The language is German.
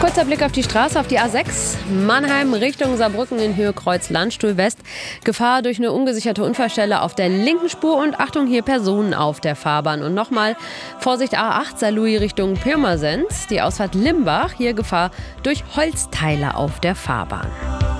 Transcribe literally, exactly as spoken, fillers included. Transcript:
Kurzer Blick auf die Straße, auf die A sechs. Mannheim Richtung Saarbrücken in Höhe Kreuz Landstuhl West. Gefahr durch eine ungesicherte Unfallstelle auf der linken Spur und Achtung, hier Personen auf der Fahrbahn. Und nochmal Vorsicht A acht Saarlouis Richtung Pirmasens. Die Ausfahrt Limbach, hier Gefahr durch Holzteile auf der Fahrbahn.